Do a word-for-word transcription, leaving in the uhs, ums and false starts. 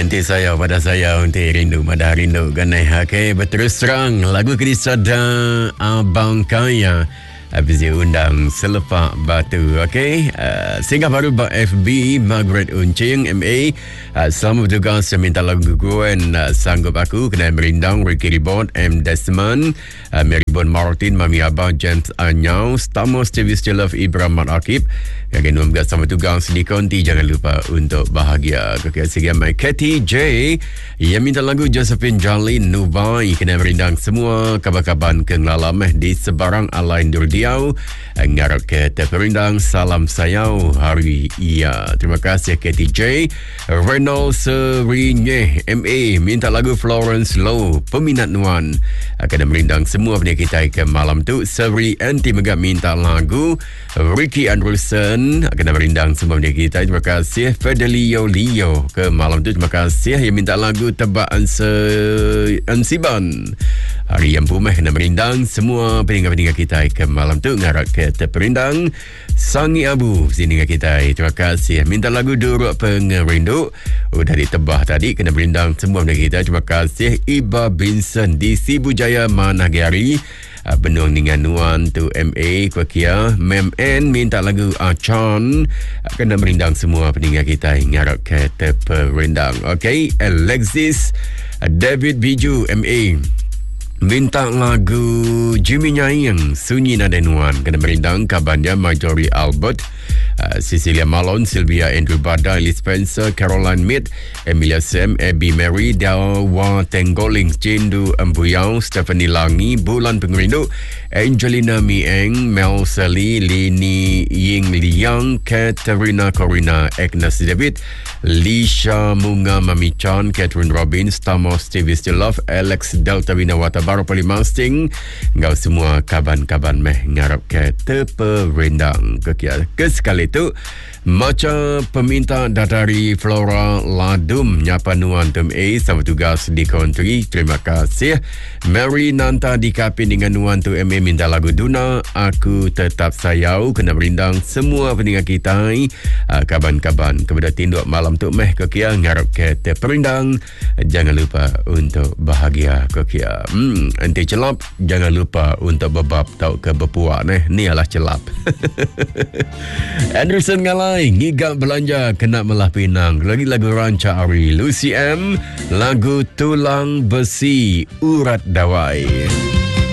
Nanti saya pada saya untuk rindu pada rindu ganai hake berterus terang lagu Kerisada Abang Kaya habis dia undang selepak batu. Okey, uh, singgah baru ba F B Margaret Uncing M A. Uh, selamat bertugas saya minta lagu Gwen uh, sanggup aku kena merindang Ricky Ribot M Desmond uh, Mary Bon Martin Mami Abah James Anyau Stamos Stevie Stilov Ibrahim Mat Akib. Yang enam belas sama tugas di konti, jangan lupa untuk bahagia. Kekasihan my Katie J yang minta lagu Josephine Jalin Nubai kena merindang semua kabar-kabar kenglalam di sebarang alain Durdiau ngarap ke terperindang salam sayau hari iya. Terima kasih Katie J. Reynolds Serinye M A minta lagu Florence Low peminat nuan kena merindang semua pendengar kita ke malam tu. Seri Anti Megap minta lagu Ricky Anderson kena merindang semua pendengar kita. Terima kasih Fidelio Leo ke malam tu. Terima kasih yang minta lagu Tebak Anse Ansiban hari yang pumeh kena merindang semua pendengar-pendengar kita ke malam tu ngarak ke terperindang Sangi Abu sini dengan kita. Terima kasih minta lagu Duruk Pengerindu udah ditebah tadi kena merindang semua pendengar kita. Terima kasih Iba Vincent di Sibujaya Managari Uh, Benung dengan Nuan tu M A Kuakia Mem N minta lagu Achan uh, kena merindang semua pendengar kita ngarap ke terperindang. Okey, Alexis uh, David Biju M A minta lagu Jimmy Nyayang Sunyi Nada Nuan kena merindang kabarnya Marjorie Albert uh, Cecilia Malone Sylvia Andrew Bada Lee Spencer Caroline Mead Emilia Sam Abby Mary Dawa Tenggoling Jindu Ambuyau Stephanie Langi Bulan Pengerindu Angelina Mieng Mel Sally Lini Ying Liang Katerina Corina Agnes David Lisha Munga Mami Chan Catherine Robbins Stamos Stevie Stilov Alex Delta Winawata Baru Polimasting ngau semua kaban-kaban meh ngarap ke terperindang kekia ke sekali tu macam peminta datari Flora Ladum nyapa nuan tem A sama tugas di country. Terima kasih Mary Nanta di Kapin dengan nuan tu M A minta lagu Duna Aku Tetap Sayau kena merindang semua pendengar kita uh, kaban-kaban kepada tinduk malam tu meh kekia ngarap ke terperindang. Jangan lupa untuk bahagia kekia. Hmm, anti celap jangan lupa untuk bebab tau ke berpuak neh ni adalah celap. Anderson Ngalai ngigap belanja kena melah pinang lagi lagu Ranca Ari Lucy M lagu Tulang Besi Urat Dawai.